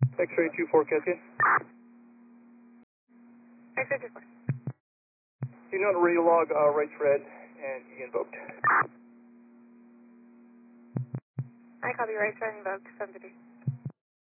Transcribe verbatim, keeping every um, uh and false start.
X-ray two four, Cascade. X-ray two four. You know to radio log, uh, right's red, and E invoked. I copy right side invoked, seven fifty.